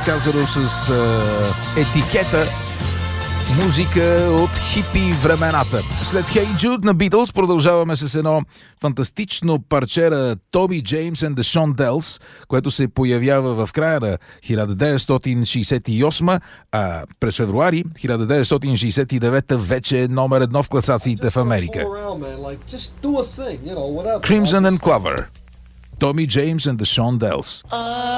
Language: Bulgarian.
казано с етикета музика от хипи времената. След Hey Jude на Beatles продължаваме с едно фантастично парче на Томи Джеймс and the Shondells, което се появява в края на 1968, а през февруари 1969 вече е номер 1 в класациите в Америка. Crimson and Clover. Томи Джеймс and the Shondells.